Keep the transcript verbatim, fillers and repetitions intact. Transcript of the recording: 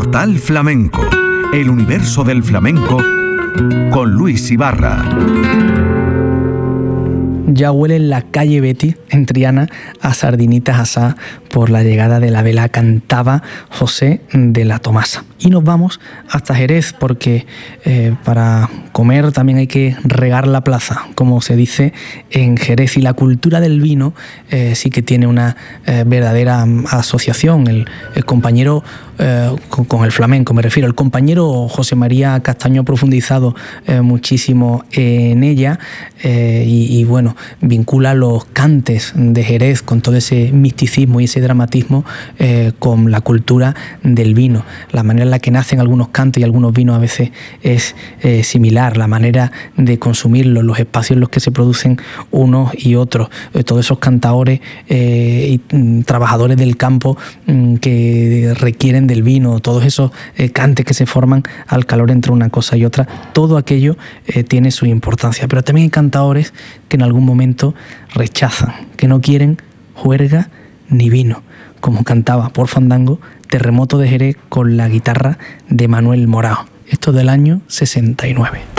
Portal Flamenco, el universo del flamenco con Luis Ibarra. Ya huele en la calle Betis, en Triana, a sardinitas asadas por la llegada de la vela cantaba José de la Tomasa. Y nos vamos hasta Jerez, porque eh, para comer también hay que regar la plaza, como se dice en Jerez. Y la cultura del vino eh, sí que tiene una eh, verdadera asociación. El, el compañero eh, con, con el flamenco, me refiero, el compañero José María Castaño ha profundizado eh, muchísimo en ella eh, y, y bueno, vincula los cantes de Jerez con todo ese misticismo y ese dramatismo eh, con la cultura del vino. La manera en la que nacen algunos cantes y algunos vinos a veces es eh, similar, la manera de consumirlos, los espacios en los que se producen unos y otros, eh, todos esos cantaores eh, y mm, trabajadores del campo mm, que requieren del vino, todos esos eh, cantes que se forman al calor entre una cosa y otra, todo aquello eh, tiene su importancia. Pero también hay cantadores que en algún momento rechazan, que no quieren juerga ni vino, como cantaba por Fandango Terremoto de Jerez con la guitarra de Manuel Morao. Esto del año sesenta y nueve.